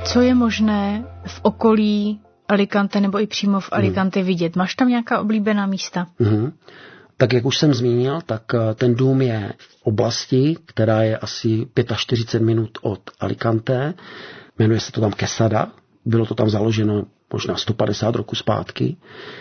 Co je možné v okolí Alicante nebo i přímo v Alicante vidět? Máš tam nějaká oblíbená místa? Tak jak už jsem zmínil, tak ten dům je v oblasti, která je asi 45 minut od Alicante. Jmenuje se to tam Quesada. Bylo to tam založeno možná 150 roku zpátky.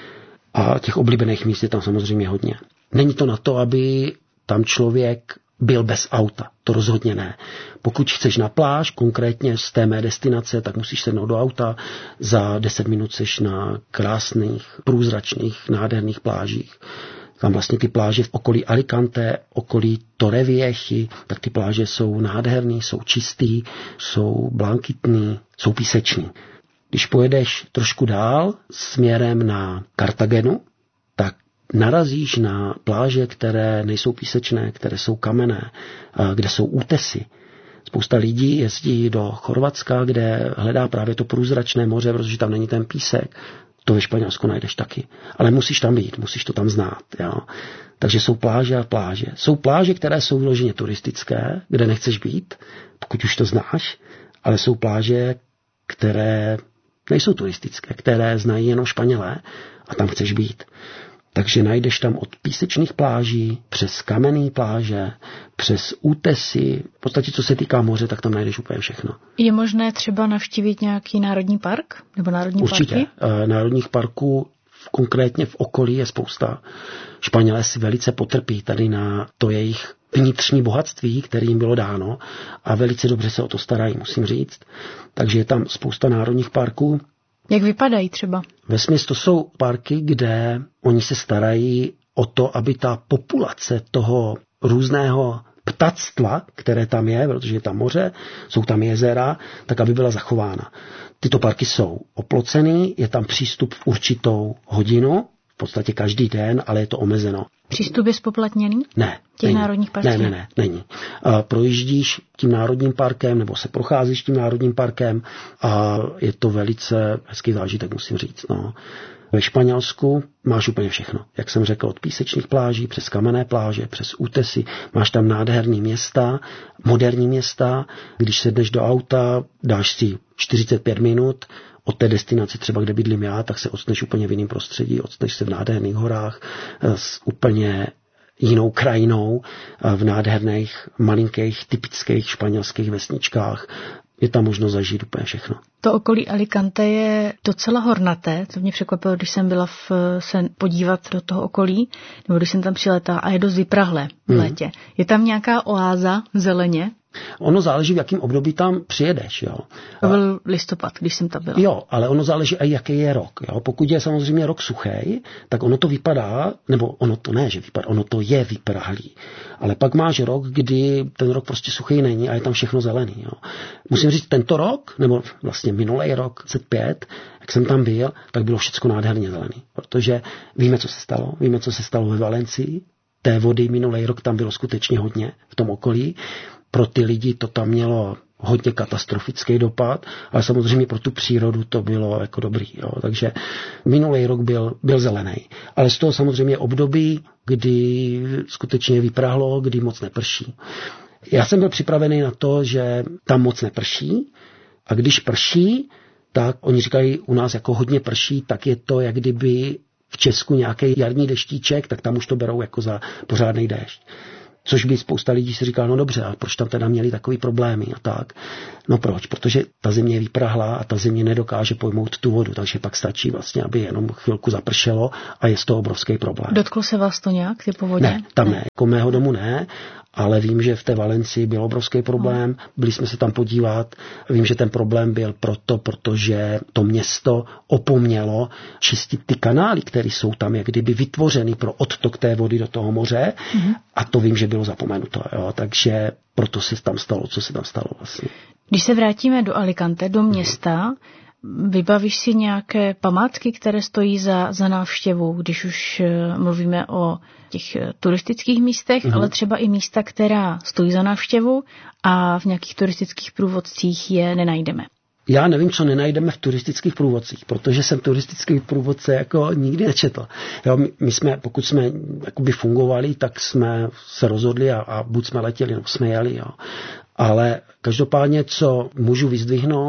A těch oblíbených míst je tam samozřejmě hodně. Není to na to, aby tam člověk byl bez auta. To rozhodně ne. Pokud chceš na pláž, konkrétně z té mé destinace, tak musíš sednout do auta. Za 10 minut seš na krásných, průzračných, nádherných plážích. Tam vlastně ty pláže v okolí Alicante, okolí Torrevieji, tak ty pláže jsou nádherný, jsou čistý, jsou blankitný, jsou písečný. Když pojedeš trošku dál směrem na Cartagenu, tak narazíš na pláže, které nejsou písečné, které jsou kamenné, kde jsou útesy. Spousta lidí jezdí do Chorvatska, kde hledá právě to průzračné moře, protože tam není ten písek. To ve Španělsku najdeš taky. Ale musíš tam být, musíš to tam znát. Jo. Takže jsou pláže a pláže. Jsou pláže, které jsou vyloženě turistické, kde nechceš být, pokud už to znáš, ale jsou pláže, které nejsou turistické, které znají jenom Španělé a tam chceš být. Takže najdeš tam od písečných pláží, přes kamenné pláže, přes útesy, v podstatě co se týká moře, tak tam najdeš úplně všechno. Je možné třeba navštívit nějaký národní park? Nebo národní Určitě. parky? Národních parků konkrétně v okolí je spousta. Španělé si velice potrpí tady na to jejich vnitřní bohatství, které jim bylo dáno a velice dobře se o to starají, musím říct. Takže je tam spousta národních parků. Jak vypadají třeba? Vesměs to jsou parky, kde oni se starají o to, aby ta populace toho různého ptactva, které tam je, protože je tam moře, jsou tam jezera, tak aby byla zachována. Tyto parky jsou oplocený, je tam přístup v určitou hodinu, v podstatě každý den, ale je to omezeno. Přístup je zpoplatněný? Ne. Těch není. národních parků? Ne, není. Projíždíš tím národním parkem, nebo se procházíš tím národním parkem a je to velice hezký zážitek, musím říct. No. Ve Španělsku máš úplně všechno. Jak jsem řekl, od písečných pláží, přes kamenné pláže, přes útesy. Máš tam nádherný města, moderní města. Když sedneš do auta, dáš si 45 minut, od té destinace třeba, kde bydlím já, tak se odstneš úplně v jiném prostředí, odstneš se v nádherných horách s úplně jinou krajinou, v nádherných, malinkých, typických španělských vesničkách. Je tam možno zažít úplně všechno. To okolí Alicante je docela hornaté, to mě překvapilo, když jsem byla se podívat do toho okolí, nebo když jsem tam přiletala a je dost vyprahlé v létě. Je tam nějaká oáza zeleně? Ono záleží, v jakém období tam přijedeš. Jo. To byl listopad, když jsem tam byla. Jo, ale ono záleží i jaký je rok. Jo. Pokud je samozřejmě rok suchý, tak ono to vypadá, nebo ono to ne, že vypadá, ono to je vyprahlý. Ale pak máš rok, kdy ten rok prostě suchý není a je tam všechno zelený. Jo. Musím říct, tento rok, nebo vlastně minulý rok, 2005, jak jsem tam byl, tak bylo všechno nádherně zelený. Protože víme, co se stalo. Víme, co se stalo ve Valencii. Té vody minulý rok tam bylo skutečně hodně v tom okolí. Pro ty lidi to tam mělo hodně katastrofický dopad, ale samozřejmě pro tu přírodu to bylo jako dobrý. Jo. Takže minulý rok byl zelený. Ale z toho samozřejmě období, kdy skutečně vyprahlo, kdy moc neprší. Já jsem byl připravený na to, že tam moc neprší a když prší, tak oni říkají u nás jako hodně prší, tak je to, jak kdyby v Česku nějaký jarní deštíček, tak tam už to berou jako za pořádný déšť. Což by spousta lidí si říkala, no dobře, a proč tam teda měli takový problémy a tak. No proč? Protože ta země je vyprahlá a ta země nedokáže pojmout tu vodu, takže pak stačí vlastně, aby jenom chvilku zapršelo a je z toho obrovský problém. Dotklo se vás to nějak, ty povodně? Ne, tam ne. Jako mého domu ne, ale vím, že v té Valencii byl obrovský problém. Byli jsme se tam podívat. Vím, že ten problém byl protože to město opomnělo čistit ty kanály, které jsou tam jak kdyby vytvořeny pro odtok té vody do toho moře. A to vím, že bylo zapomenuto. Jo. Takže proto se tam stalo, co se tam stalo vlastně. Když se vrátíme do Alicante, do města, vybavíš si nějaké památky, které stojí za návštěvu, když už mluvíme o těch turistických místech, ale třeba i místa, která stojí za návštěvu a v nějakých turistických průvodcích je nenajdeme. Já nevím, co nenajdeme v turistických průvodcích, protože jsem turistický průvodce jako nikdy nečetl. Jo, my jsme, pokud jsme jakoby fungovali, tak jsme se rozhodli a buď jsme letěli, nebo jsme jeli. Jo. Ale každopádně, co můžu vyzdvihnout,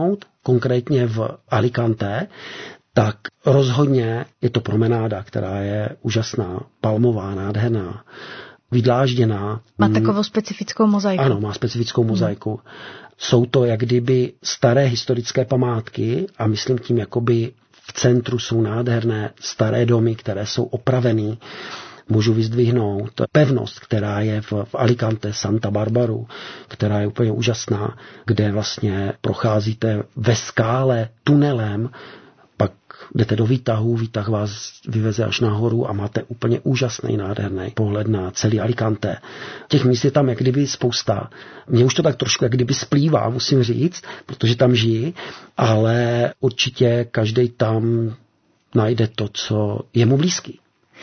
konkrétně v Alicante, tak rozhodně je to promenáda, která je úžasná, palmová, nádherná, vydlážděná. Má takovou specifickou mozaiku. Ano, má specifickou mozaiku. Jsou to jak kdyby staré historické památky a myslím tím, jakoby v centru jsou nádherné staré domy, které jsou opravený. Můžu vyzdvihnout pevnost, která je v Alicante, Santa Barbaru, která je úplně úžasná, kde vlastně procházíte ve skále tunelem, pak jdete do výtahu, výtah vás vyveze až nahoru a máte úplně úžasný, nádherný pohled na celý Alicante. Těch míst je tam jak kdyby spousta. Mně už to tak trošku jak kdyby splývá, musím říct, protože tam žiji, ale určitě každej tam najde to, co je mu blízký.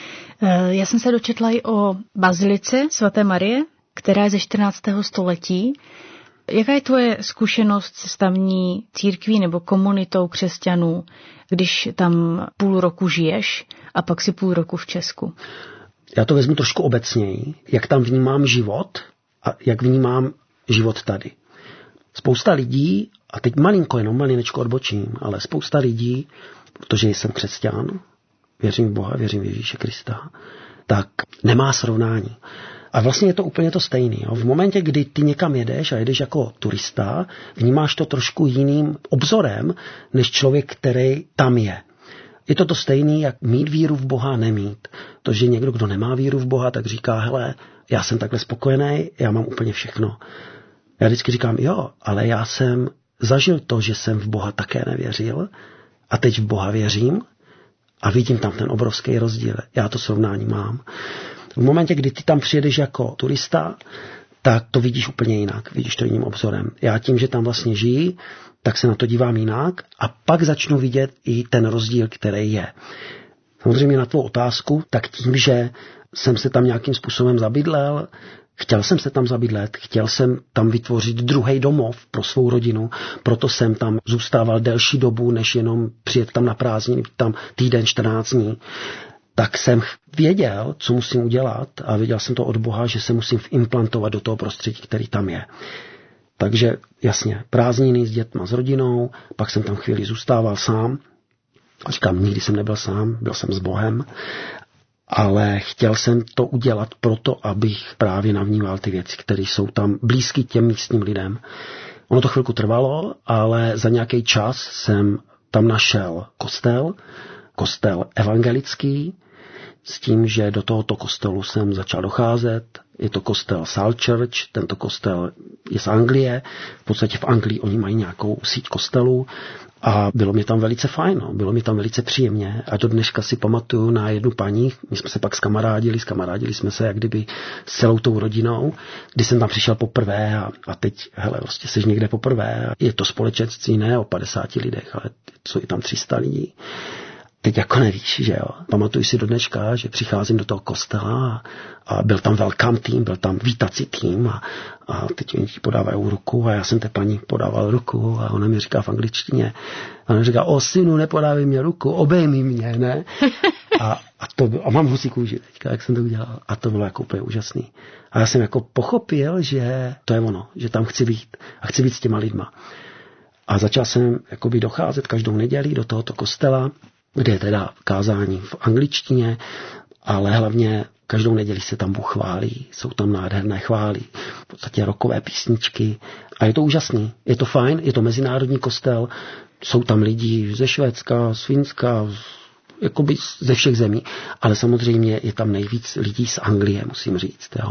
Já jsem se dočetla i o bazilice svaté Marie, která je ze 14. století. Jaká je tvoje zkušenost s tamní církví nebo komunitou křesťanů, když tam půl roku žiješ a pak si půl roku v Česku? Já to vezmu trošku obecněji, jak tam vnímám život a jak vnímám život tady. Spousta lidí, a teď malinečko odbočím, ale spousta lidí, protože jsem křesťan, věřím v Boha, věřím v Ježíše Krista, tak nemá srovnání. A vlastně je to úplně to stejné. V momentě, kdy ty někam jedeš a jedeš jako turista, vnímáš to trošku jiným obzorem, než člověk, který tam je. Je to stejné, jak mít víru v Boha a nemít. To, že někdo, kdo nemá víru v Boha, tak říká, hele, já jsem takhle spokojený, já mám úplně všechno. Já vždycky říkám, jo, ale já jsem zažil to, že jsem v Boha také nevěřil a teď v Boha věřím a vidím tam ten obrovský rozdíl. Já to srovnání mám. V momentě, kdy ty tam přijedeš jako turista, tak to vidíš úplně jinak, vidíš to jiným obzorem. Já tím, že tam vlastně žiji, tak se na to dívám jinak a pak začnu vidět i ten rozdíl, který je. Samozřejmě na tvou otázku, tak tím, že jsem se tam nějakým způsobem zabydlel, chtěl jsem se tam zabydlet, chtěl jsem tam vytvořit druhý domov pro svou rodinu, proto jsem tam zůstával delší dobu, než jenom přijet tam na prázdniny, tam týden, 14 dní. Tak jsem věděl, co musím udělat a věděl jsem to od Boha, že se musím implantovat do toho prostředí, který tam je. Takže jasně, prázdniny s dětma, s rodinou, pak jsem tam chvíli zůstával sám. A říkám, nikdy jsem nebyl sám, byl jsem s Bohem, ale chtěl jsem to udělat proto, abych právě navnímal ty věci, které jsou tam blízky těm místním lidem. Ono to chvilku trvalo, ale za nějaký čas jsem tam našel kostel evangelický, s tím, že do tohoto kostelu jsem začal docházet. Je to kostel Salt Church, tento kostel je z Anglie. V podstatě v Anglii oni mají nějakou síť kostelů a bylo mi tam velice fajn, bylo mi tam velice příjemně. A do dneška si pamatuju na jednu paní, my jsme se pak skamarádili jsme se jak kdyby s celou tou rodinou, když jsem tam přišel poprvé a teď, hele, prostě seš někde poprvé. Je to společenství ne o 50 lidech, ale jsou i tam 300 lidí. Teď jako nevíš, že jo. Pamatuju si do dneška, že přicházím do toho kostela a byl tam welcome tým, byl tam vítací tým a teď oni ti podávají ruku a já jsem té paní podával ruku a ona mi říká v angličtině. A ona říká, synu, nepodávej mě ruku, obejmi mě, ne? A mám husí kůži teďka, jak jsem to udělal. A to bylo jako úplně úžasný. A já jsem jako pochopil, že to je ono, že tam chci být a chci být s těma lidma. A začal jsem jakoby docházet každou neděli do tohoto kostela, kde je teda kázání v angličtině, ale hlavně každou neděli se tam Bůh chválí, jsou tam nádherné chvály, v podstatě rockové písničky a je to úžasný, je to fajn, je to mezinárodní kostel, jsou tam lidi ze Švédska, z Finska, jakoby ze všech zemí, ale samozřejmě je tam nejvíc lidí z Anglie, musím říct. Jo.